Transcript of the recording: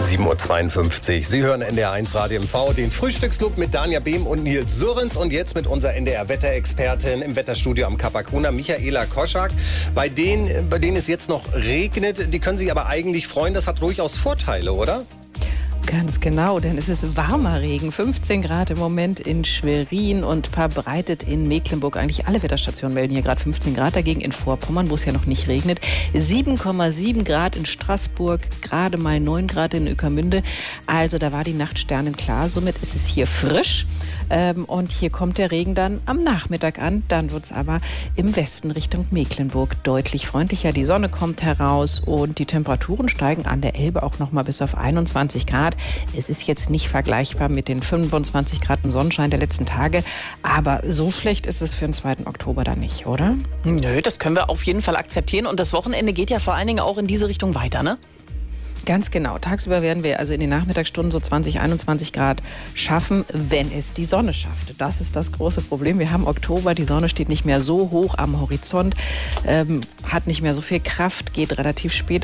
7:52 Uhr. Sie hören NDR1 Radio MV, den Frühstücksclub mit Danja Behm und Nils Sörens und jetzt mit unserer NDR-Wetterexpertin im Wetterstudio am Kapakuna, Michaela Koschak. Bei denen es jetzt noch regnet, die können sich aber eigentlich freuen. Das hat durchaus Vorteile, oder? Ganz genau, denn es ist warmer Regen, 15 Grad im Moment in Schwerin und verbreitet in Mecklenburg. Eigentlich alle Wetterstationen melden hier gerade 15 Grad, dagegen in Vorpommern, wo es ja noch nicht regnet. 7,7 Grad in Straßburg, gerade mal 9 Grad in Ueckermünde. Also da war die Nacht sternenklar, somit ist es hier frisch. Und hier kommt der Regen dann am Nachmittag an. Dann wird es aber im Westen Richtung Mecklenburg deutlich freundlicher. Die Sonne kommt heraus und die Temperaturen steigen an der Elbe auch noch mal bis auf 21 Grad. Es ist jetzt nicht vergleichbar mit den 25 Grad im Sonnenschein der letzten Tage. Aber so schlecht ist es für den 2. Oktober dann nicht, oder? Nö, das können wir auf jeden Fall akzeptieren. Und das Wochenende geht ja vor allen Dingen auch in diese Richtung weiter, ne? Ganz genau. Tagsüber werden wir also in den Nachmittagsstunden so 20, 21 Grad schaffen, wenn es die Sonne schafft. Das ist das große Problem. Wir haben Oktober, die Sonne steht nicht mehr so hoch am Horizont, hat nicht mehr so viel Kraft, geht relativ spät